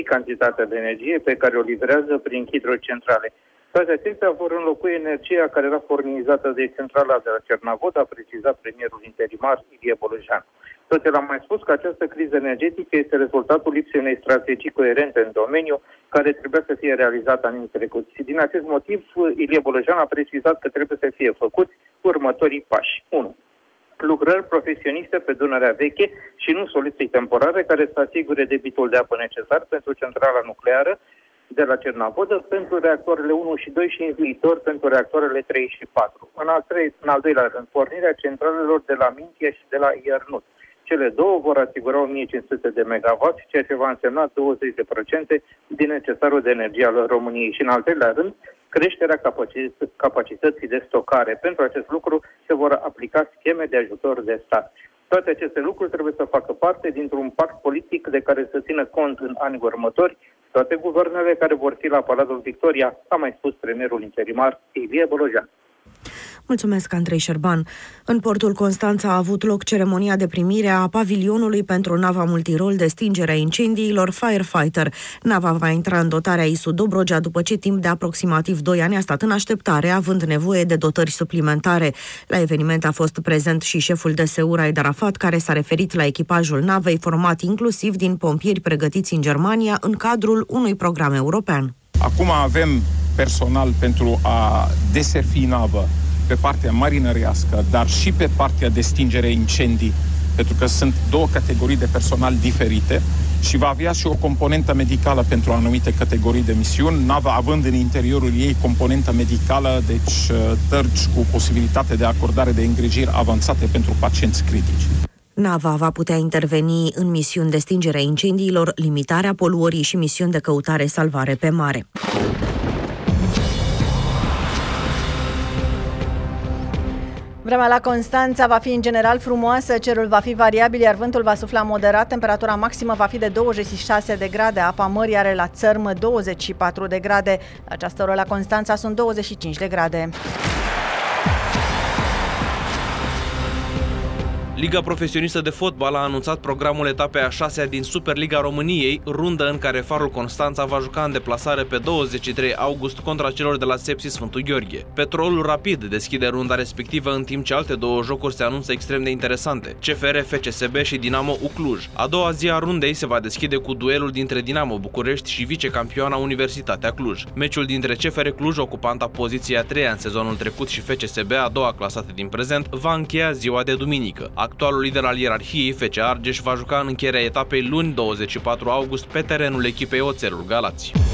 cantitatea de energie pe care o livrează prin hidrocentrale. Toate acestea vor înlocui energia care era furnizată de centrala de la Cernavod, a precizat premierul interimar Ilie Bolojan. Tot el a mai spus că această criză energetică este rezultatul lipsei unei strategii coerente în domeniu, care trebuia să fie realizată anul trecut. Și din acest motiv, Ilie Bolojan a precizat că trebuie să fie făcuți următorii pași. 1. Lucrări profesioniste pe Dunărea Veche și nu soluții temporare care să asigure debitul de apă necesar pentru centrala nucleară de la Cernavodă, pentru reactoarele 1 și 2 și în viitor pentru reactoarele 3 și 4. În al doilea rând, pornirea centralelor de la Mintia și de la Iernut. Cele două vor asigura 1500 de megawatt, ceea ce va însemna 20% din necesarul de energie al României. Și în al treilea rând, creșterea capacității de stocare. Pentru acest lucru se vor aplica scheme de ajutor de stat. Toate aceste lucruri trebuie să facă parte dintr-un pact politic de care să țină cont în anii următori toate guvernele care vor fi la Palatul Victoria, a mai spus premierul interimar Ilie Bolojan. Mulțumesc, Andrei Șerban. În portul Constanța a avut loc ceremonia de primire a pavilionului pentru nava multirol de stingere a incendiilor Firefighter. Nava va intra în dotarea ISU Dobrogea după ce timp de aproximativ 2 ani a stat în așteptare, având nevoie de dotări suplimentare. La eveniment a fost prezent și șeful DSU Raed Arafat, care s-a referit la echipajul navei format inclusiv din pompieri pregătiți în Germania în cadrul unui program european. Acum avem personal pentru a deservi navă pe partea marinărească, dar și pe partea de stingere incendii, pentru că sunt două categorii de personal diferite și va avea și o componentă medicală pentru anumite categorii de misiuni, nava având în interiorul ei componentă medicală, deci tărgi cu posibilitate de acordare de îngrijiri avansate pentru pacienți critici. Nava va putea interveni în misiuni de stingere a incendiilor, limitarea poluării și misiuni de căutare-salvare pe mare. Vremea la Constanța va fi în general frumoasă, cerul va fi variabil, iar vântul va sufla moderat, temperatura maximă va fi de 26 de grade, apa mării are la țărm 24 de grade. La această oră la Constanța sunt 25 de grade. Liga Profesionistă de Fotbal a anunțat programul etapei a 6-a din Superliga României, rundă în care Farul Constanța va juca în deplasare pe 23 august contra celor de la Sepsi Sfântul Gheorghe. Petrolul Rapid deschide runda respectivă, în timp ce alte două jocuri se anunță extrem de interesante: CFR FCSB și Dinamo Ucluj. A doua zi a rundei se va deschide cu duelul dintre Dinamo București și vicecampioana Universitatea Cluj. Meciul dintre CFR Cluj, ocupanta poziției a 3-a în sezonul trecut, și FCSB, a doua clasată din prezent, va încheia ziua de duminică. Actualul lider al ierarhiei, FC Argeș, va juca în încheierea etapei luni 24 august pe terenul echipei Oțelul Galați.